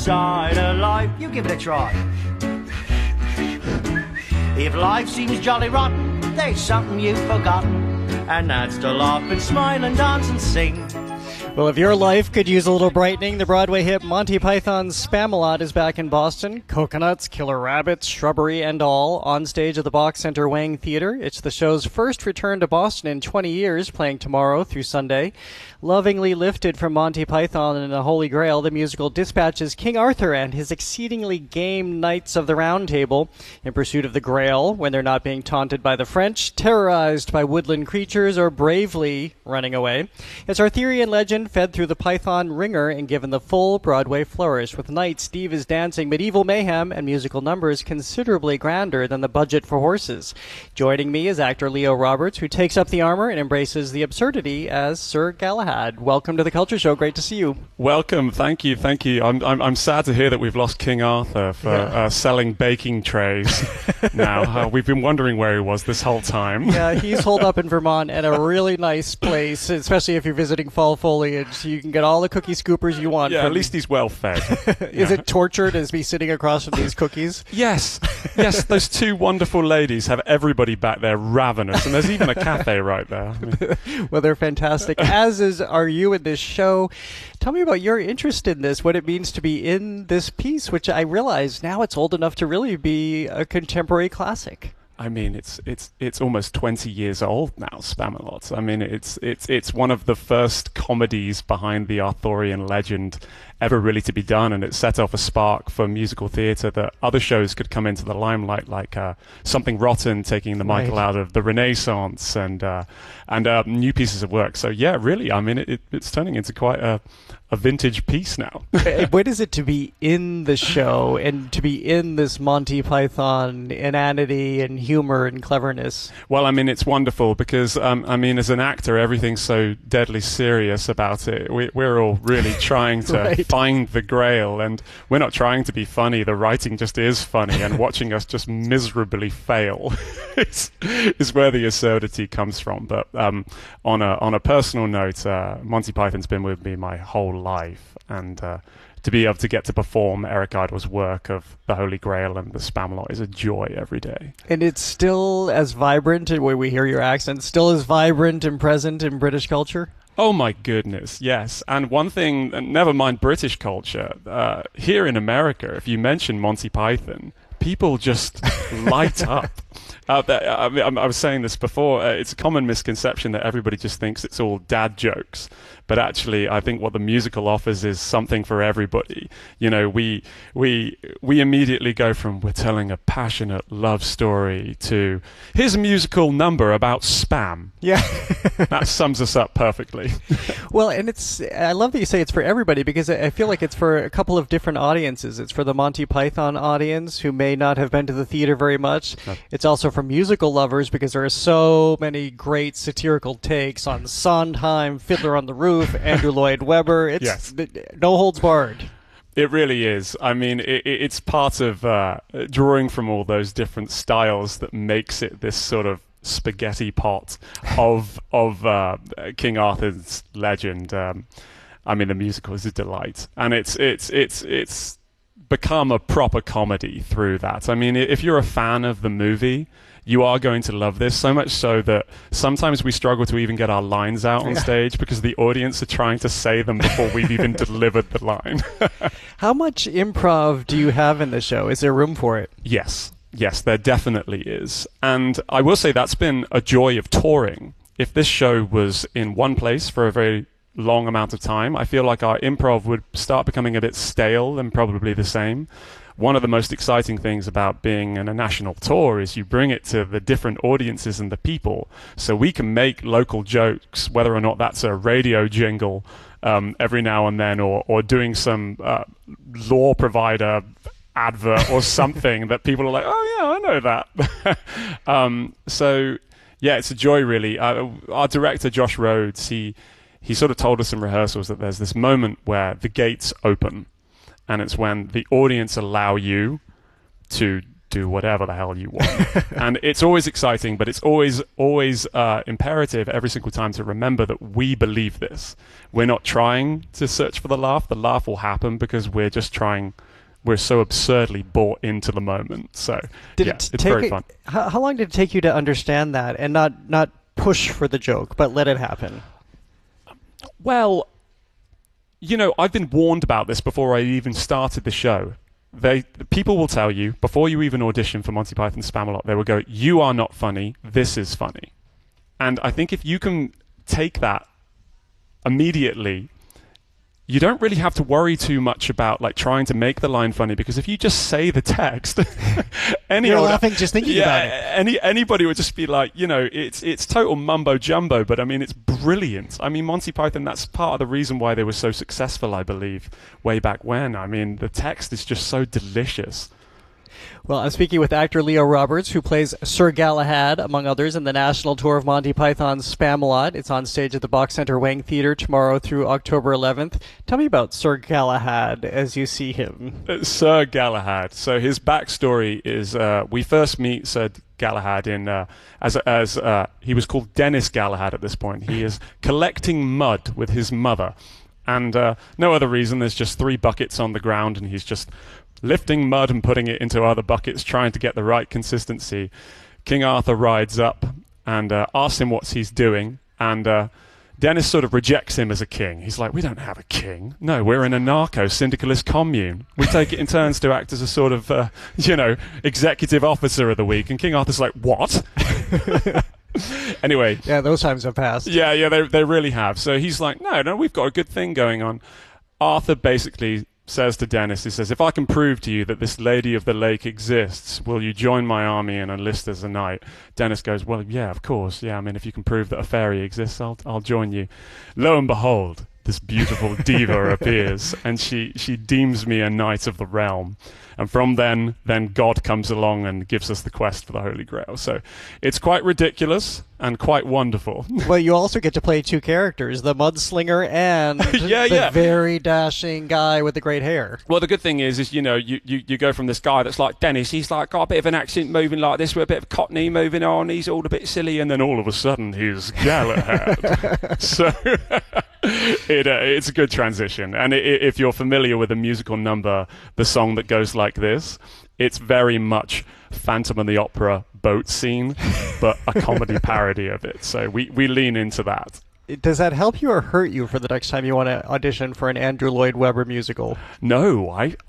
side of life. You give it a try. If life seems jolly rotten, there's something you've forgotten, and that's to laugh and smile and dance and sing. Well, if your life could use a little brightening, the Broadway hit Monty Python's Spamalot is back in Boston. Coconuts, killer rabbits, shrubbery, and all on stage at the Box Center Wang Theatre. It's the show's first return to Boston in 20 years, playing tomorrow through Sunday. Lovingly lifted from Monty Python and the Holy Grail, the musical dispatches King Arthur and his exceedingly game Knights of the Round Table in pursuit of the Grail when they're not being taunted by the French, terrorized by woodland creatures, or bravely running away. It's Arthurian legend fed through the Python ringer and given the full Broadway flourish. With knights, divas dancing, medieval mayhem, and musical numbers considerably grander than the budget for horses. Joining me is actor Leo Roberts, who takes up the armor and embraces the absurdity as Sir Galahad. Welcome to the Culture Show. Great to see you. Welcome. Thank you. Thank you. I'm sad to hear that we've lost King Arthur for selling baking trays now. We've been wondering where he was this whole time. Yeah, he's holed up in Vermont at a really nice place, especially if you're visiting fall foliage. You can get all the cookie scoopers you want. Yeah, at least he's well fed. Is it torture to be sitting across from these cookies? Yes. Yes, those two wonderful ladies have everybody back there ravenous, and there's even a cafe right there. I mean. Well, they're fantastic, as are you in this show. Tell me about your interest in this, what it means to be in this piece, which I realize now it's old enough to really be a contemporary classic. I mean, it's almost 20 years old now, Spamalot. I mean, it's one of the first comedies behind the Arthurian legend ever really to be done, and it set off a spark for musical theatre that other shows could come into the limelight, like Something Rotten taking the Michael out of the Renaissance, and new pieces of work. So yeah, really, I mean, it's turning into quite a vintage piece now. What is it to be in the show and to be in this Monty Python inanity and humor and cleverness? Well, I mean, it's wonderful because, I mean, as an actor, everything's so deadly serious about it. We're all really trying to find the Grail, and we're not trying to be funny. The writing just is funny, and watching us just miserably fail is where the absurdity comes from. But on a personal note, Monty Python's been with me my whole life, and to be able to get to perform Eric Idle's work of the Holy Grail and the Spamalot is a joy every day. And it's still as vibrant, where we hear your accent, still as vibrant and present in British culture? Oh my goodness, yes. And one thing, never mind British culture, here in America, if you mention Monty Python, people just light up. I was saying this before, it's a common misconception that everybody just thinks it's all dad jokes. But actually, I think what the musical offers is something for everybody. You know, we immediately go from we're telling a passionate love story to here's a musical number about spam. Yeah. That sums us up perfectly. Well, and I love that you say it's for everybody, because I feel like it's for a couple of different audiences. It's for the Monty Python audience who may not have been to the theater very much. No. It's also for musical lovers, because there are so many great satirical takes on Sondheim, Fiddler on the Roof, Andrew Lloyd Webber. It's no holds barred. It really is. I mean, it's part of drawing from all those different styles that makes it this sort of spaghetti pot of King Arthur's legend. I mean, the musical is a delight, and it's become a proper comedy through that. I mean, if you're a fan of the movie, you are going to love this, so much so that sometimes we struggle to even get our lines out on stage because the audience are trying to say them before we've even delivered the line. How much improv do you have in the show? Is there room for it? Yes, there definitely is. And I will say that's been a joy of touring. If this show was in one place for a very long amount of time, I feel like our improv would start becoming a bit stale and probably the same. One of the most exciting things about being in a national tour is you bring it to the different audiences and the people, so we can make local jokes, whether or not that's a radio jingle every now and then, or doing some law provider advert or something that people are like, oh yeah, I know that. So yeah, it's a joy really. Our director Josh Rhodes, he sort of told us in rehearsals that there's this moment where the gates open, and it's when the audience allow you to do whatever the hell you want. And it's always exciting, but it's always imperative every single time to remember that we believe this. We're not trying to search for the laugh. The laugh will happen because we're so absurdly bought into the moment. So it's very fun. How long did it take you to understand that and not push for the joke, but let it happen? Well, I've been warned about this before I even started the show. People will tell you, before you even audition for Monty Python's Spamalot, they will go, "You are not funny, this is funny." And I think if you can take that immediately, you don't really have to worry too much about trying to make the line funny, because if you just say the text, you're laughing just thinking about it. Anybody would just be like, it's total mumbo jumbo, but I mean, it's brilliant. I mean, Monty Python, that's part of the reason why they were so successful, I believe, way back when. I mean, the text is just so delicious. Well, I'm speaking with actor Leo Roberts, who plays Sir Galahad, among others, in the national tour of Monty Python's Spamalot. It's on stage at the Box Center Wang Theatre tomorrow through October 11th. Tell me about Sir Galahad as you see him. Sir Galahad. So his backstory is we first meet Sir Galahad as he was called Dennis Galahad at this point. He is collecting mud with his mother. And no other reason. There's just 3 buckets on the ground, and he's just lifting mud and putting it into other buckets, trying to get the right consistency. King Arthur rides up and asks him what he's doing, and Dennis sort of rejects him as a king. He's like, "We don't have a king. No, we're an anarcho-syndicalist commune. We take it in turns to act as a sort of, executive officer of the week." And King Arthur's like, "What?" Anyway. Yeah, those times have passed. Yeah, they really have. So he's like, no, we've got a good thing going on. Arthur basically says to Dennis, he says, "If I can prove to you that this Lady of the Lake exists, will you join my army and enlist as a knight?" Dennis goes, "Well, yeah, of course. Yeah, I mean, if you can prove that a fairy exists, I'll join you." Lo and behold, this beautiful diva appears, and she deems me a knight of the realm. And from then God comes along and gives us the quest for the Holy Grail. So it's quite ridiculous and quite wonderful. Well, you also get to play 2 characters, the mudslinger and the very dashing guy with the great hair. Well, the good thing is you go from this guy that's like Dennis, he's like got a bit of an accent moving like this with a bit of Cockney moving on, he's all a bit silly, and then all of a sudden he's Galahad. So it's a good transition. And if you're familiar with the musical number, the song that goes like this, it's very much Phantom of the Opera boat scene, but a comedy parody of it. So we lean into that. Does that help you or hurt you for the next time you want to audition for an Andrew Lloyd Webber musical? No,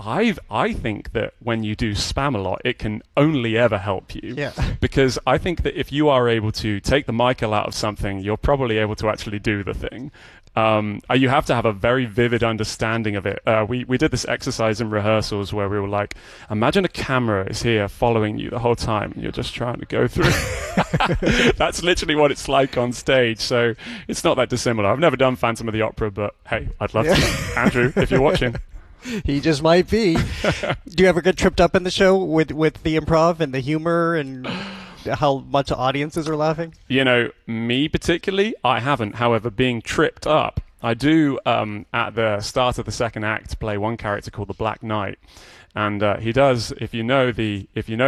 I think that when you do Spamalot, it can only ever help you. Yeah. Because I think that if you are able to take the Michael out of something, you're probably able to actually do the thing. You have to have a very vivid understanding of it. We did this exercise in rehearsals where we were like, imagine a camera is here following you the whole time and you're just trying to go through. That's literally what it's like on stage, so it's not that dissimilar. I've never done Phantom of the Opera, but hey, I'd love to. Andrew, if you're watching. He just might be. Do you ever get tripped up in the show with the improv and the humor and how much audiences are laughing? Me particularly, I haven't. However, being tripped up, I do at the start of the second act play one character called the Black Knight, and he does. If you know the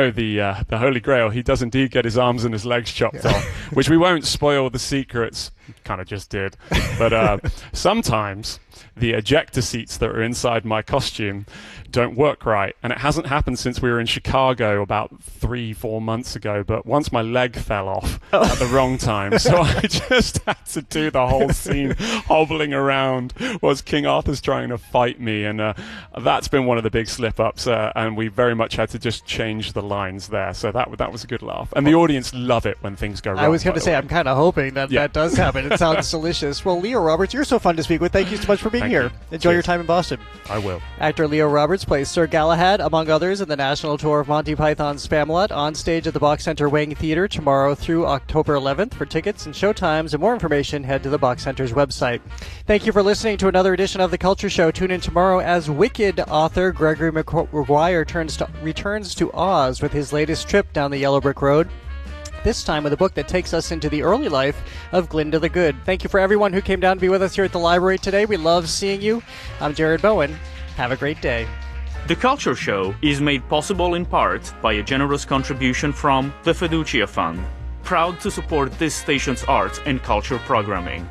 Holy Grail, he does indeed get his arms and his legs chopped off, which we won't spoil the secrets. Kind of just did, but sometimes the ejector seats that are inside my costume don't work right, and it hasn't happened since we were in Chicago about 3-4 months ago, but once my leg fell off at the wrong time, so I just had to do the whole scene hobbling around whilst King Arthur's trying to fight me, and that's been one of the big slip-ups, and we very much had to just change the lines there, so that was a good laugh, and the audience love it when things go wrong. I was going to say, I'm kind of hoping that does happen. It sounds delicious. Well, Leo Roberts, you're so fun to speak with. Thank you so much for being here. Enjoy your time in Boston. I will. Actor Leo Roberts plays Sir Galahad, among others, in the national tour of Monty Python's Spamalot, on stage at the Box Center Wang Theatre tomorrow through October 11th. For tickets and showtimes and more information, head to the Box Center's website. Thank you for listening to another edition of The Culture Show. Tune in tomorrow as Wicked author Gregory Maguire returns to Oz with his latest trip down the Yellow Brick Road, this time with a book that takes us into the early life of Glinda the Good. Thank you for everyone who came down to be with us here at the library today. We love seeing you. I'm Jared Bowen. Have a great day. The Culture Show is made possible in part by a generous contribution from the Fiducia Fund, proud to support this station's arts and culture programming.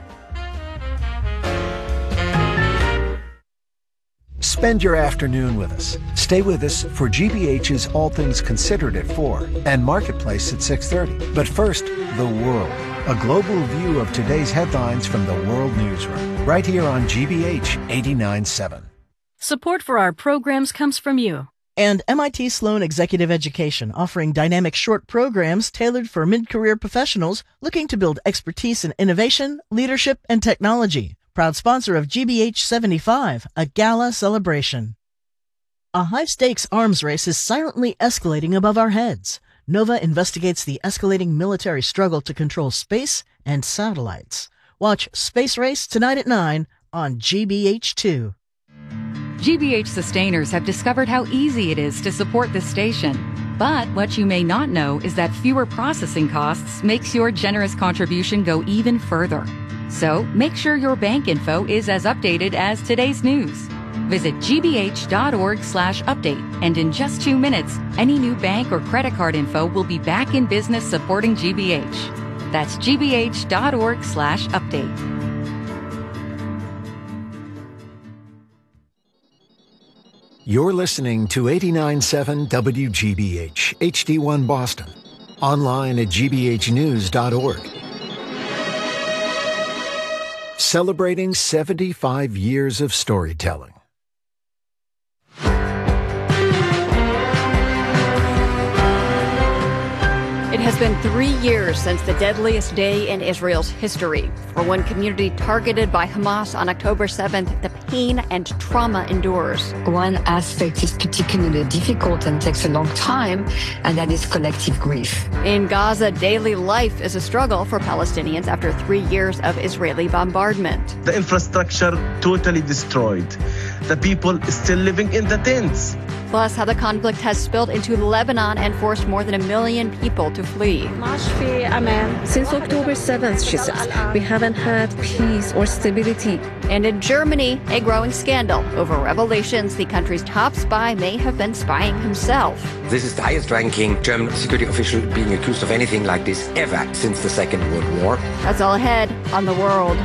Spend your afternoon with us. Stay with us for GBH's All Things Considered at 4 and Marketplace at 6:30. But first, the world. A global view of today's headlines from the World Newsroom. Right here on GBH 89.7. Support for our programs comes from you. And MIT Sloan Executive Education, offering dynamic short programs tailored for mid-career professionals looking to build expertise in innovation, leadership, and technology. Proud sponsor of GBH 75, a gala celebration. A high-stakes arms race is silently escalating above our heads. Nova investigates the escalating military struggle to control space and satellites. Watch Space Race tonight at 9 on GBH2. GBH sustainers have discovered how easy it is to support this station. But what you may not know is that fewer processing costs makes your generous contribution go even further. So make sure your bank info is as updated as today's news. Visit gbh.org/update, and in just 2 minutes, any new bank or credit card info will be back in business supporting GBH. That's gbh.org/update. You're listening to 89.7 WGBH, HD1 Boston. Online at gbhnews.org. Celebrating 75 years of storytelling. It has been 3 years since the deadliest day in Israel's history. For one community targeted by Hamas on October 7th, the pain and trauma endures. One aspect is particularly difficult and takes a long time, and that is collective grief. In Gaza, daily life is a struggle for Palestinians after 3 years of Israeli bombardment. The infrastructure totally destroyed. The people still living in the tents. Plus, how the conflict has spilled into Lebanon and forced more than 1 million people to flee. Since October 7th, she says, we haven't had peace or stability. And in Germany, a growing scandal over revelations the country's top spy may have been spying himself. This is the highest ranking German security official being accused of anything like this ever since the Second World War. That's all ahead on The World.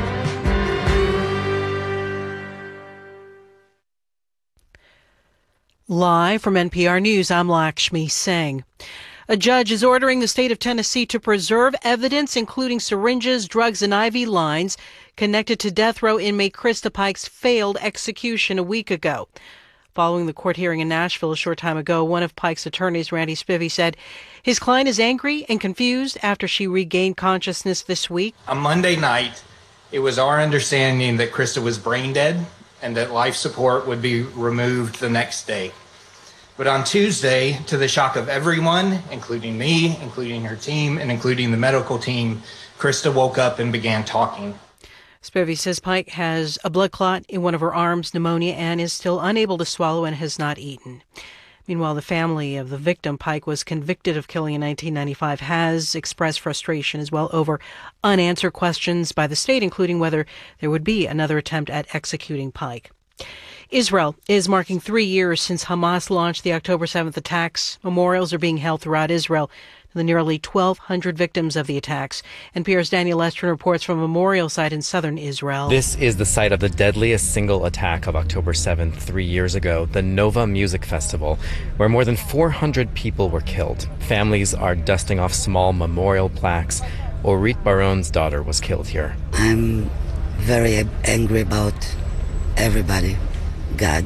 Live from NPR News, I'm Lakshmi Singh. A judge is ordering the state of Tennessee to preserve evidence, including syringes, drugs, and IV lines connected to death row inmate Krista Pike's failed execution a week ago. Following the court hearing in Nashville a short time ago, one of Pike's attorneys, Randy Spivey, said his client is angry and confused after she regained consciousness this week. On Monday night, it was our understanding that Krista was brain dead and that life support would be removed the next day. But on Tuesday, to the shock of everyone, including me, including her team, and including the medical team, Krista woke up and began talking. Spivey says Pike has a blood clot in one of her arms, pneumonia, and is still unable to swallow and has not eaten. Meanwhile, the family of the victim, Pike was convicted of killing in 1995, has expressed frustration as well over unanswered questions by the state, including whether there would be another attempt at executing Pike. Israel is marking 3 years since Hamas launched the October 7th attacks. Memorials are being held throughout Israel to the nearly 1,200 victims of the attacks. NPR's Daniel Estrin reports from a memorial site in southern Israel. This is the site of the deadliest single attack of October 7th 3 years ago, the Nova Music Festival, where more than 400 people were killed. Families are dusting off small memorial plaques. Orit Baron's daughter was killed here. I'm very angry about everybody. God,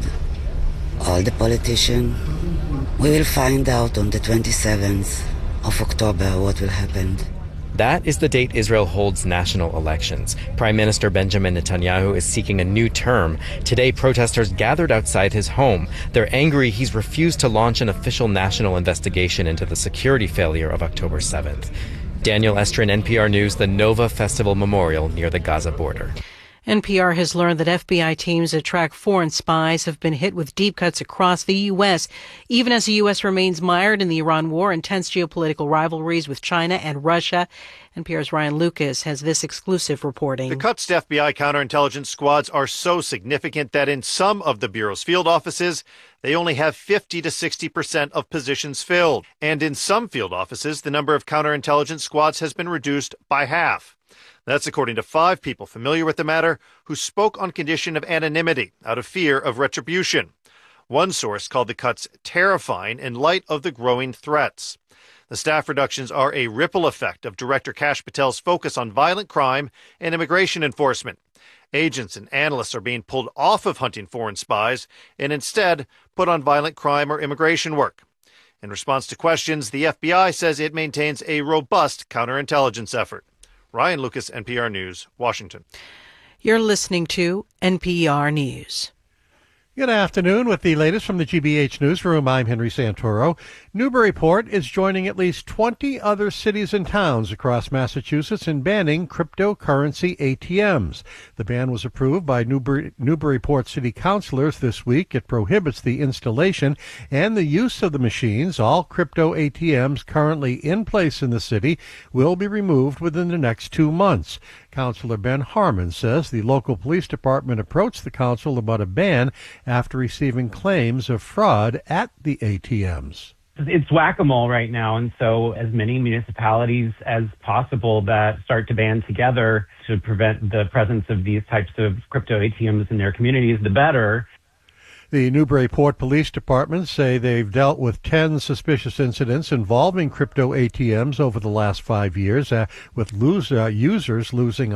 all the politicians. We will find out on the 27th of October what will happen. That is the date Israel holds national elections. Prime Minister Benjamin Netanyahu is seeking a new term. Today, protesters gathered outside his home. They're angry he's refused to launch an official national investigation into the security failure of October 7th. Daniel Estrin, NPR News, the Nova Festival Memorial near the Gaza border. NPR has learned that FBI teams that track foreign spies have been hit with deep cuts across the U.S., even as the U.S. remains mired in the Iran war, intense geopolitical rivalries with China and Russia. NPR's Ryan Lucas has this exclusive reporting. The cuts to FBI counterintelligence squads are so significant that in some of the Bureau's field offices, they only have 50 to 60% of positions filled. And in some field offices, the number of counterintelligence squads has been reduced by half. That's according to 5 people familiar with the matter who spoke on condition of anonymity out of fear of retribution. One source called the cuts terrifying in light of the growing threats. The staff reductions are a ripple effect of Director Kash Patel's focus on violent crime and immigration enforcement. Agents and analysts are being pulled off of hunting foreign spies and instead put on violent crime or immigration work. In response to questions, the FBI says it maintains a robust counterintelligence effort. Ryan Lucas, NPR News, Washington. You're listening to NPR News. Good afternoon. With the latest from the GBH Newsroom, I'm Henry Santoro. Newburyport is joining at least 20 other cities and towns across Massachusetts in banning cryptocurrency ATMs. The ban was approved by Newburyport City Councilors this week. It prohibits the installation and the use of the machines. All crypto ATMs currently in place in the city will be removed within the next 2 months. Councilor Ben Harmon says the local police department approached the council about a ban after receiving claims of fraud at the ATMs. It's whack-a-mole right now, and so as many municipalities as possible that start to band together to prevent the presence of these types of crypto ATMs in their communities, the better. The Newburyport Police Department say they've dealt with 10 suspicious incidents involving crypto ATMs over the last 5 years, with users losing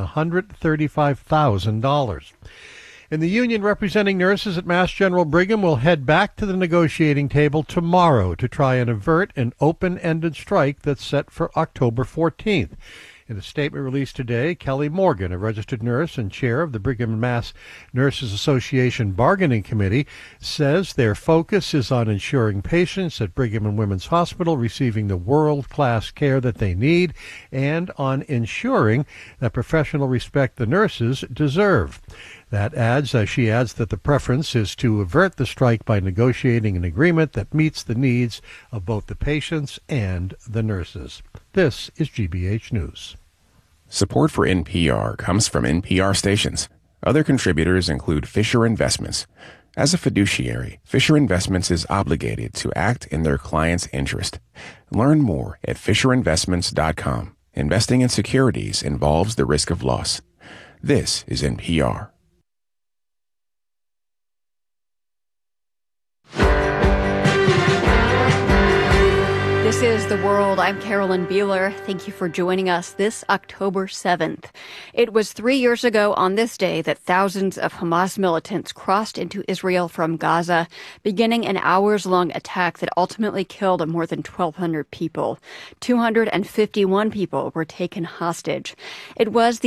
$135,000. And the union representing nurses at Mass General Brigham will head back to the negotiating table tomorrow to try and avert an open-ended strike that's set for October 14th. In a statement released today, Kelly Morgan, a registered nurse and chair of the Brigham and Mass Nurses Association Bargaining Committee, says their focus is on ensuring patients at Brigham and Women's Hospital receiving the world-class care that they need and on ensuring that professional respect the nurses deserve. She adds that the preference is to avert the strike by negotiating an agreement that meets the needs of both the patients and the nurses. This is GBH News. Support for NPR comes from NPR stations. Other contributors include Fisher Investments. As a fiduciary, Fisher Investments is obligated to act in their client's interest. Learn more at FisherInvestments.com. Investing in securities involves the risk of loss. This is NPR. This is The World. I'm Carolyn Beeler. Thank you for joining us this October 7th. It was 3 years ago on this day that thousands of Hamas militants crossed into Israel from Gaza, beginning an hours-long attack that ultimately killed more than 1,200 people. 251 people were taken hostage. It was the